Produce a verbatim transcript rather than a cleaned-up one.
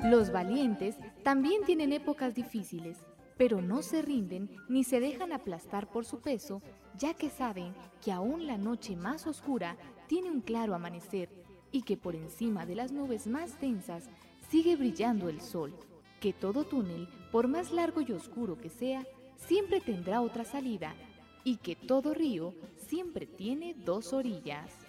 Los valientes también tienen épocas difíciles, pero no se rinden ni se dejan aplastar por su peso, ya que saben que aún la noche más oscura tiene un claro amanecer y que por encima de las nubes más densas sigue brillando el sol, que todo túnel, por más largo y oscuro que sea, siempre tendrá otra salida y que todo río siempre tiene dos orillas.